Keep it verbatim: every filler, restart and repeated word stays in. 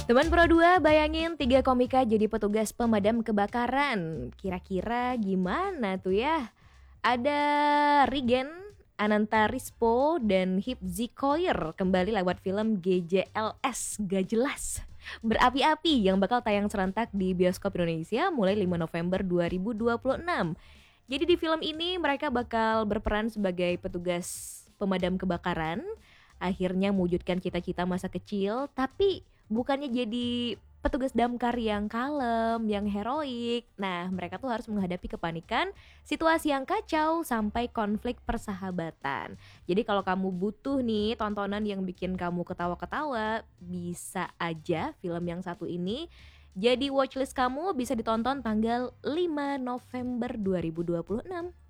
Teman Pro dua, bayangin tiga komika jadi petugas pemadam kebakaran. Kira-kira gimana tuh ya? Ada Rigen, Ananta Rispo, dan Hipzi Koir kembali lewat film G J L S Gak Jelas Berapi-api yang bakal tayang serentak di bioskop Indonesia mulai lima November dua ribu dua puluh enam. Jadi di film ini mereka bakal berperan sebagai petugas pemadam kebakaran, akhirnya mewujudkan cita-cita masa kecil, tapi bukannya jadi petugas damkar yang kalem, yang heroik. Nah, mereka tuh harus menghadapi kepanikan, situasi yang kacau, sampai konflik persahabatan. Jadi kalau kamu butuh nih tontonan yang bikin kamu ketawa-ketawa, bisa aja film yang satu ini jadi watchlist kamu, bisa ditonton tanggal lima November dua ribu dua puluh enam.